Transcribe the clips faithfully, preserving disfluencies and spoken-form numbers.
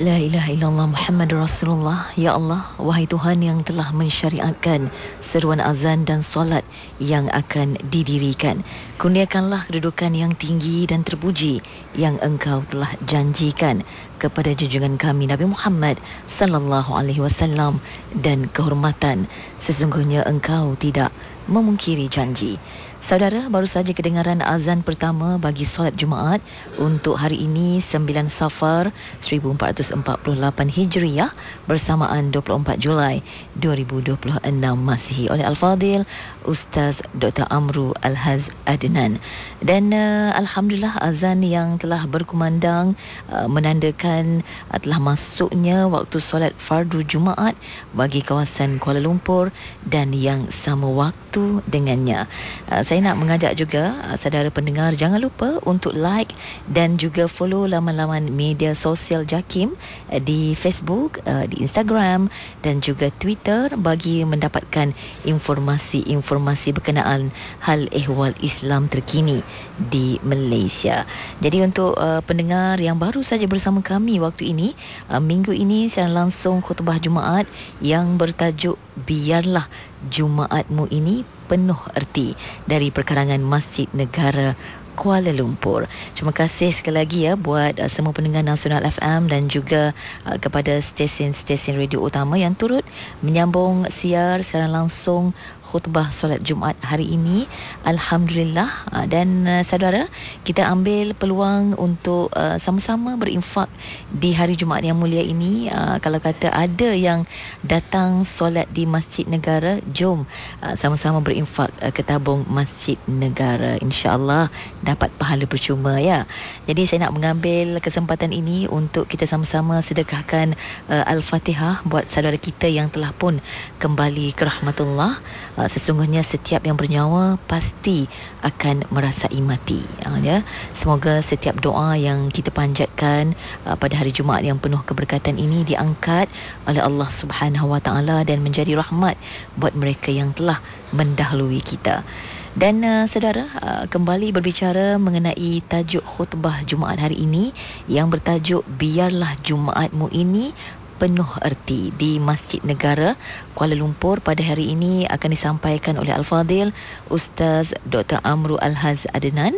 La ilaha illallah Muhammadur Rasulullah. Ya Allah, wahai Tuhan yang telah mensyariatkan seruan azan dan solat yang akan didirikan, kurniakanlah kedudukan yang tinggi dan terpuji yang Engkau telah janjikan kepada junjungan kami Nabi Muhammad sallallahu alaihi wasallam, dan kehormatan sesungguhnya Engkau tidak memungkiri janji. Saudara, baru saja kedengaran azan pertama bagi solat Jumaat untuk hari ini sembilan Safar seribu empat ratus empat puluh lapan Hijriah bersamaan dua puluh empat Julai dua ribu dua puluh enam Masihi oleh Al-Fadil Ustaz Doktor Amru Al-Haz Adnan. Dan uh, Alhamdulillah, azan yang telah berkumandang uh, menandakan uh, telah masuknya waktu solat fardu Jumaat bagi kawasan Kuala Lumpur dan yang sama waktu dengannya. Uh, Saya nak mengajak juga uh, saudara pendengar, jangan lupa untuk like dan juga follow laman-laman media sosial JAKIM uh, di Facebook, uh, di Instagram dan juga Twitter bagi mendapatkan informasi-informasi berkenaan hal ehwal Islam terkini di Malaysia. Jadi untuk uh, pendengar yang baru saja bersama kami waktu ini, uh, minggu ini secara langsung khutbah Jumaat yang bertajuk Biarlah Jumaatmu ini penuh erti dari perkarangan Masjid Negara Kuala Lumpur. Terima kasih sekali lagi ya buat uh, semua pendengar Nasional F M dan juga uh, kepada stesen-stesen radio utama yang turut menyambung siar secara langsung khutbah solat Jumaat hari ini. Alhamdulillah. uh, dan uh, saudara, kita ambil peluang untuk uh, sama-sama berinfak di hari Jumaat yang mulia ini. uh, kalau kata ada yang datang solat di Masjid Negara, jom uh, sama-sama berinfak uh, ke tabung Masjid Negara, insya-Allah dapat pahala percuma ya. Jadi saya nak mengambil kesempatan ini untuk kita sama-sama sedekahkan uh, Al-Fatihah buat saudara kita yang telah pun kembali ke rahmatullah. Uh, sesungguhnya setiap yang bernyawa pasti akan merasai mati. Uh, ya. Semoga setiap doa yang kita panjatkan uh, pada hari Jumaat yang penuh keberkatan ini diangkat oleh Allah Subhanahu Wa Taala dan menjadi rahmat buat mereka yang telah mendahului kita. Dan uh, saudara, uh, kembali berbicara mengenai tajuk khutbah Jumaat hari ini yang bertajuk Biarlah Jumaatmu ini penuh erti di Masjid Negara Kuala Lumpur. Pada hari ini akan disampaikan oleh Al-Fadil Ustaz Doktor Amru Al-Haz Adnan,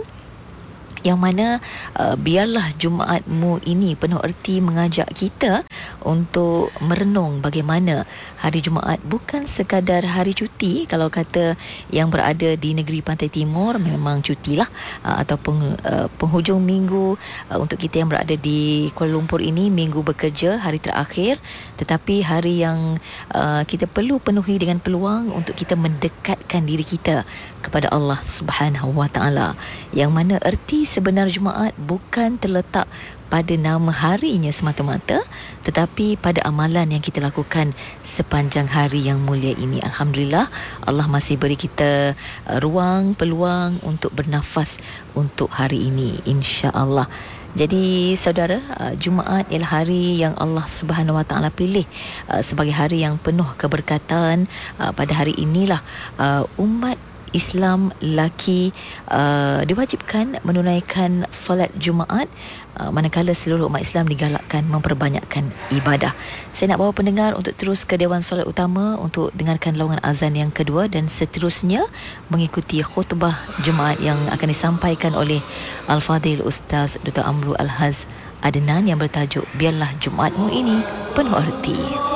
yang mana uh, biarlah Jumaatmu ini penuh erti mengajak kita untuk merenung bagaimana hari Jumaat bukan sekadar hari cuti. Kalau kata yang berada di negeri Pantai Timur, memang cutilah uh, ataupun uh, penghujung minggu uh, untuk kita yang berada di Kuala Lumpur ini, minggu bekerja, hari terakhir. Tetapi hari yang uh, kita perlu penuhi dengan peluang untuk kita mendekatkan diri kita kepada Allah Subhanahu Wa Taala, yang mana erti sebenar Jumaat bukan terletak pada nama harinya semata-mata, tetapi pada amalan yang kita lakukan sepanjang hari yang mulia ini. Alhamdulillah, Allah masih beri kita uh, ruang, peluang untuk bernafas untuk hari ini, insya-Allah. Jadi saudara, uh, Jumaat ialah hari yang Allah Subhanahu Wa Taala pilih uh, sebagai hari yang penuh keberkatan. Uh, pada hari inilah uh, umat Islam lelaki uh, diwajibkan menunaikan solat Jumaat, uh, manakala seluruh umat Islam digalakkan memperbanyakkan ibadah. Saya nak bawa pendengar untuk terus ke Dewan Solat Utama untuk dengarkan laungan azan yang kedua dan seterusnya mengikuti khutbah Jumaat yang akan disampaikan oleh Al-Fadil Ustaz Doktor Amru Al-Haz Adnan yang bertajuk Biarlah Jumaatmu ini penuh erti.